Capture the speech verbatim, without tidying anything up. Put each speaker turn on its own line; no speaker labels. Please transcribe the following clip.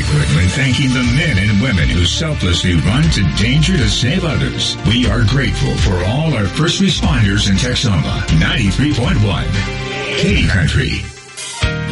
Lakewood when thanking the men and women who selflessly run to danger to save others. We are grateful for all our first responders in Texoma. ninety-three point one Katy Country.